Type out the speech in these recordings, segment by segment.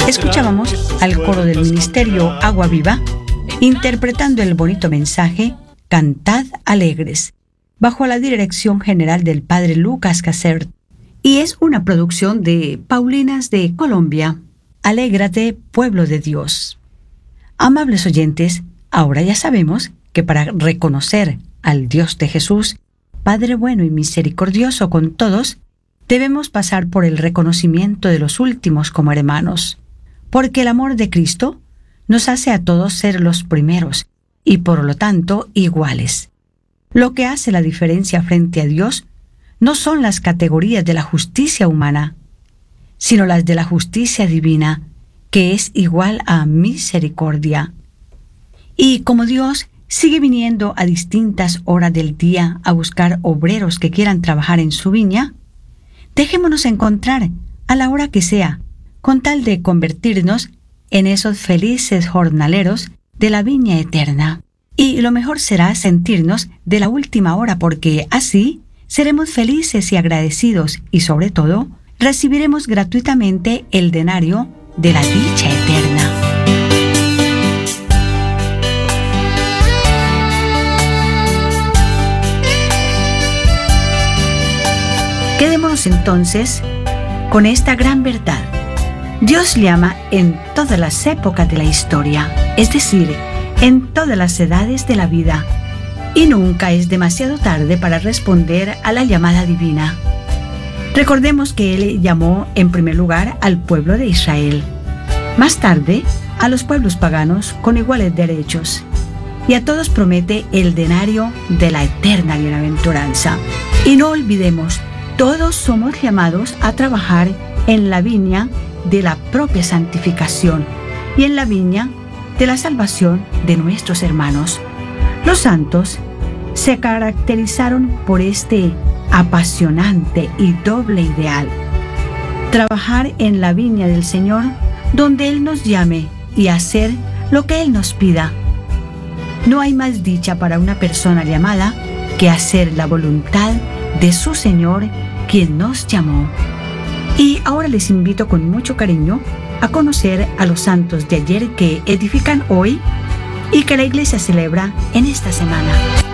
Escuchábamos al coro del Ministerio Agua Viva interpretando el bonito mensaje Cantad Alegres, bajo la dirección general del Padre Lucas Casert, y es una producción de Paulinas de Colombia. Alégrate, pueblo de Dios. Amables oyentes, ahora ya sabemos que para reconocer al Dios de Jesús, Padre bueno y misericordioso con todos, debemos pasar por el reconocimiento de los últimos como hermanos, porque el amor de Cristo nos hace a todos ser los primeros y por lo tanto iguales. Lo que hace la diferencia frente a Dios no son las categorías de la justicia humana, sino las de la justicia divina, que es igual a misericordia. Y como Dios sigue viniendo a distintas horas del día a buscar obreros que quieran trabajar en su viña, dejémonos encontrar a la hora que sea, con tal de convertirnos en esos felices jornaleros de la viña eterna. Y lo mejor será sentirnos de la última hora, porque así seremos felices y agradecidos y sobre todo recibiremos gratuitamente el denario de la dicha eterna. Quedémonos entonces con esta gran verdad. Dios le ama en todas las épocas de la historia, es decir, en todas las edades de la vida, y nunca es demasiado tarde para responder a la llamada divina. Recordemos que Él llamó en primer lugar al pueblo de Israel, más tarde a los pueblos paganos con iguales derechos, y a todos promete el denario de la eterna bienaventuranza. Y no olvidemos, todos somos llamados a trabajar en la viña de la propia santificación y en la viña de la salvación de nuestros hermanos. Los santos se caracterizaron por este apasionante y doble ideal: trabajar en la viña del Señor donde Él nos llame y hacer lo que Él nos pida. No hay más dicha para una persona llamada que hacer la voluntad de su Señor, quien nos llamó. Y ahora les invito con mucho cariño a conocer a los santos de ayer que edifican hoy y que la Iglesia celebra en esta semana.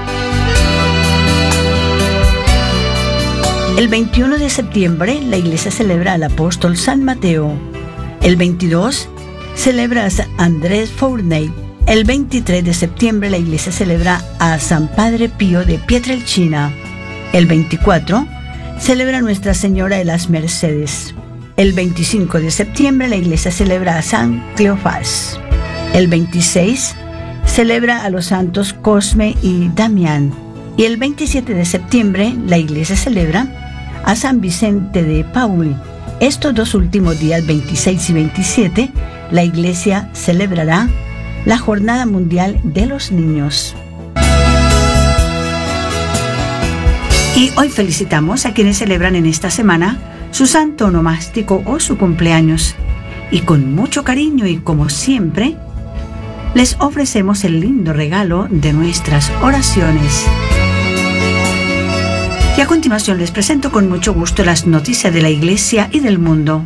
El 21 de septiembre la Iglesia celebra al apóstol San Mateo. El 22 celebra a San Andrés Fourney. El 23 de septiembre la Iglesia celebra a San Padre Pío de Pietrelcina. El 24 celebra a Nuestra Señora de las Mercedes. El 25 de septiembre la Iglesia celebra a San Cleofás. El 26 celebra a los santos Cosme y Damián. Y el 27 de septiembre la Iglesia celebra a San Vicente de Paúl. Estos dos últimos días, 26 y 27, la Iglesia celebrará la Jornada Mundial de los Niños. Y hoy felicitamos a quienes celebran en esta semana su santo onomástico o su cumpleaños. Y con mucho cariño y como siempre, les ofrecemos el lindo regalo de nuestras oraciones. Y a continuación les presento con mucho gusto las noticias de la Iglesia y del mundo.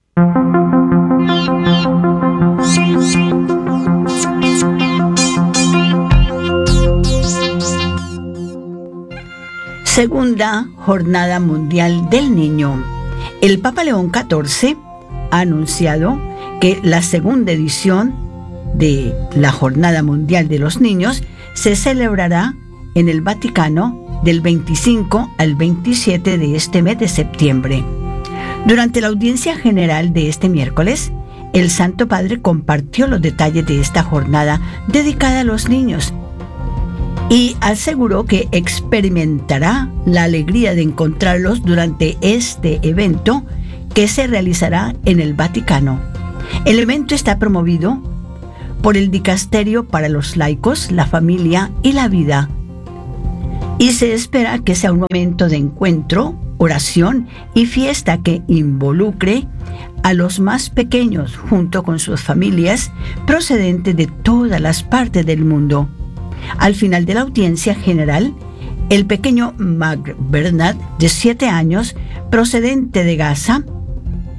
Segunda Jornada Mundial del Niño. El Papa León XIV ha anunciado que la segunda edición de la Jornada Mundial de los Niños se celebrará en el Vaticano del 25 al 27 de este mes de septiembre. Durante la audiencia general de este miércoles, el Santo Padre compartió los detalles de esta jornada dedicada a los niños y aseguró que experimentará la alegría de encontrarlos durante este evento que se realizará en el Vaticano. El evento está promovido por el Dicasterio para los Laicos, la Familia y la Vida, y se espera que sea un momento de encuentro, oración y fiesta que involucre a los más pequeños junto con sus familias procedentes de todas las partes del mundo. Al final de la audiencia general, el pequeño Marc Bernat, de 7 años, procedente de Gaza,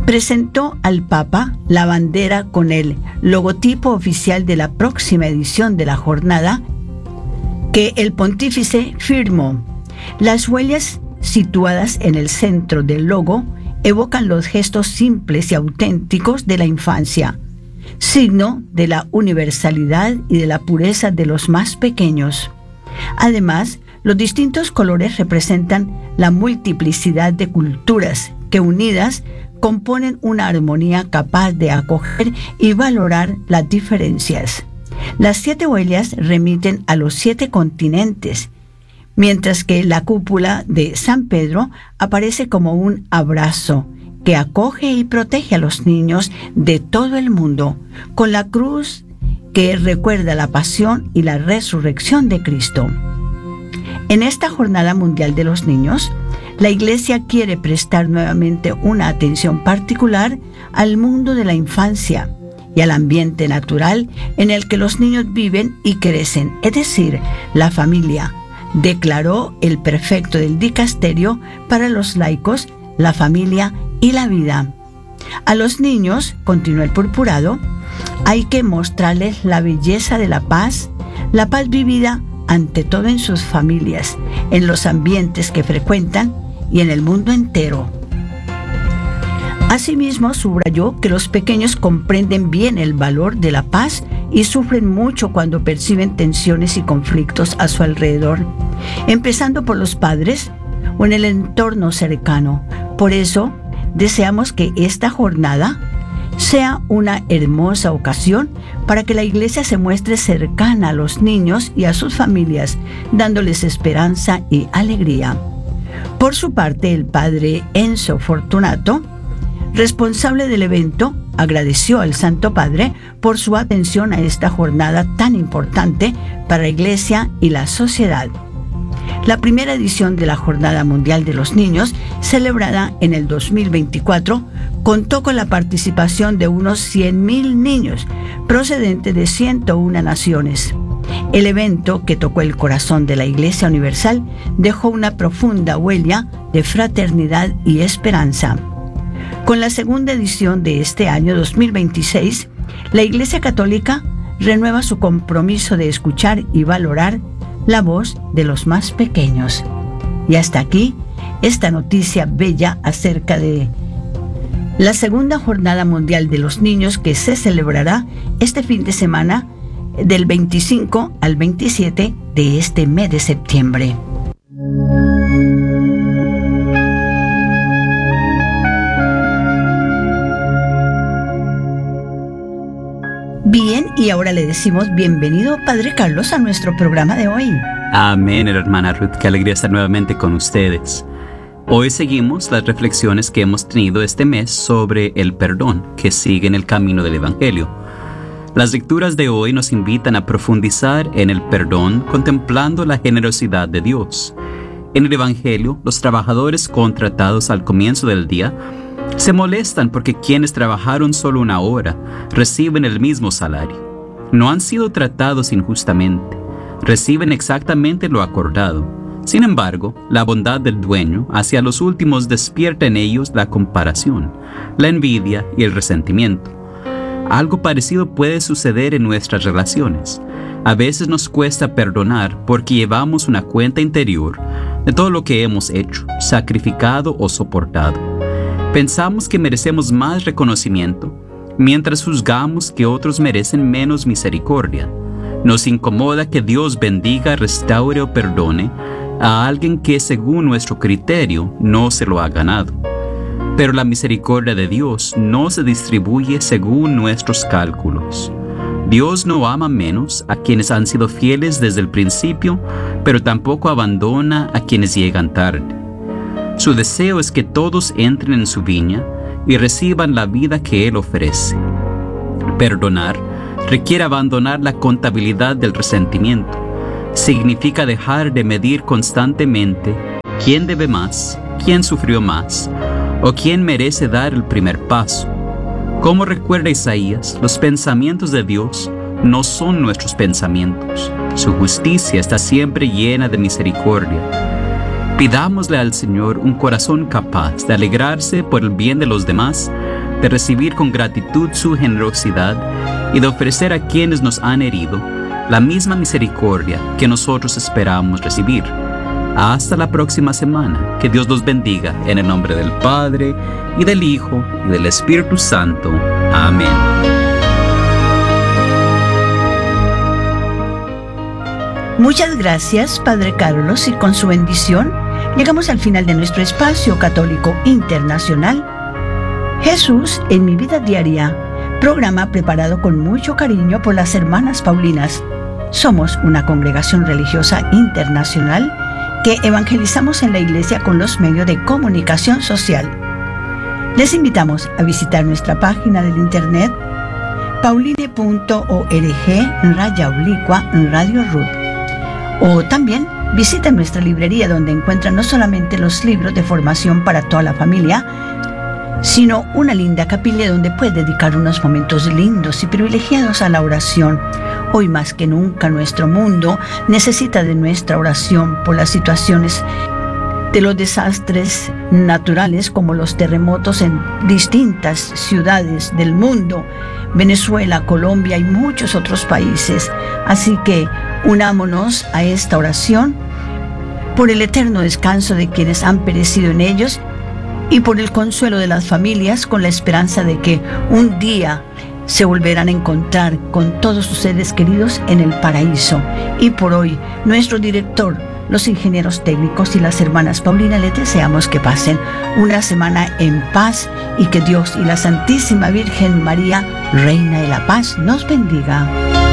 presentó al Papa la bandera con el logotipo oficial de la próxima edición de la jornada que el pontífice firmó. Las huellas situadas en el centro del logo evocan los gestos simples y auténticos de la infancia, signo de la universalidad y de la pureza de los más pequeños. Además, los distintos colores representan la multiplicidad de culturas que unidas componen una armonía capaz de acoger y valorar las diferencias. Las 7 huellas remiten a los 7 continentes, mientras que la cúpula de San Pedro aparece como un abrazo que acoge y protege a los niños de todo el mundo, con la cruz que recuerda la pasión y la resurrección de Cristo. En esta Jornada Mundial de los Niños, la Iglesia quiere prestar nuevamente una atención particular al mundo de la infancia y al ambiente natural en el que los niños viven y crecen, es decir, la familia, declaró el prefecto del dicasterio para los laicos, la familia y la vida. A los niños, continuó el purpurado, hay que mostrarles la belleza de la paz vivida ante todo en sus familias, en los ambientes que frecuentan y en el mundo entero. Asimismo, subrayó que los pequeños comprenden bien el valor de la paz y sufren mucho cuando perciben tensiones y conflictos a su alrededor, empezando por los padres o en el entorno cercano. Por eso, deseamos que esta jornada sea una hermosa ocasión para que la Iglesia se muestre cercana a los niños y a sus familias, dándoles esperanza y alegría. Por su parte, el padre Enzo Fortunato, responsable del evento, agradeció al Santo Padre por su atención a esta jornada tan importante para la Iglesia y la sociedad. La primera edición de la Jornada Mundial de los Niños, celebrada en el 2024, contó con la participación de unos 100.000 niños procedentes de 101 naciones. El evento, que tocó el corazón de la Iglesia Universal, dejó una profunda huella de fraternidad y esperanza. Con la segunda edición de este año 2026, la Iglesia Católica renueva su compromiso de escuchar y valorar la voz de los más pequeños. Y hasta aquí esta noticia bella acerca de la segunda Jornada Mundial de los Niños, que se celebrará este fin de semana del 25 al 27 de este mes de septiembre. Bien, y ahora le decimos bienvenido, Padre Carlos, a nuestro programa de hoy. Amén, hermana Ruth, qué alegría estar nuevamente con ustedes. Hoy seguimos las reflexiones que hemos tenido este mes sobre el perdón, que sigue en el camino del Evangelio. Las lecturas de hoy nos invitan a profundizar en el perdón, contemplando la generosidad de Dios. En el Evangelio, los trabajadores contratados al comienzo del día se molestan porque quienes trabajaron solo una hora reciben el mismo salario. No han sido tratados injustamente, reciben exactamente lo acordado. Sin embargo, la bondad del dueño hacia los últimos despierta en ellos la comparación, la envidia y el resentimiento. Algo parecido puede suceder en nuestras relaciones. A veces nos cuesta perdonar porque llevamos una cuenta interior de todo lo que hemos hecho, sacrificado o soportado. Pensamos que merecemos más reconocimiento, mientras juzgamos que otros merecen menos misericordia. Nos incomoda que Dios bendiga, restaure o perdone a alguien que según nuestro criterio no se lo ha ganado. Pero la misericordia de Dios no se distribuye según nuestros cálculos. Dios no ama menos a quienes han sido fieles desde el principio, pero tampoco abandona a quienes llegan tarde. Su deseo es que todos entren en su viña y reciban la vida que Él ofrece. Perdonar requiere abandonar la contabilidad del resentimiento. Significa dejar de medir constantemente quién debe más, quién sufrió más, o quién merece dar el primer paso. Como recuerda Isaías, los pensamientos de Dios no son nuestros pensamientos. Su justicia está siempre llena de misericordia. Pidámosle al Señor un corazón capaz de alegrarse por el bien de los demás, de recibir con gratitud su generosidad y de ofrecer a quienes nos han herido la misma misericordia que nosotros esperamos recibir. Hasta la próxima semana. Que Dios los bendiga en el nombre del Padre, y del Hijo, y del Espíritu Santo. Amén. Muchas gracias, Padre Carlos, y con su bendición llegamos al final de nuestro espacio católico internacional. Jesús en mi vida diaria, programa preparado con mucho cariño por las hermanas Paulinas. Somos una congregación religiosa internacional que evangelizamos en la iglesia con los medios de comunicación social. Les invitamos a visitar nuestra página del internet pauline.org/Radio Ruth, o también visiten nuestra librería, donde encuentran no solamente los libros de formación para toda la familia, sino una linda capilla donde puede dedicar unos momentos lindos y privilegiados a la oración. Hoy más que nunca nuestro mundo necesita de nuestra oración por las situaciones de los desastres naturales, como los terremotos en distintas ciudades del mundo, Venezuela, Colombia y muchos otros países. Así que unámonos a esta oración por el eterno descanso de quienes han perecido en ellos y por el consuelo de las familias, con la esperanza de que un día se volverán a encontrar con todos sus seres queridos en el paraíso. Y por hoy, nuestro director, los ingenieros técnicos y las hermanas Paulina les deseamos que pasen una semana en paz y que Dios y la Santísima Virgen María, Reina de la Paz, nos bendiga.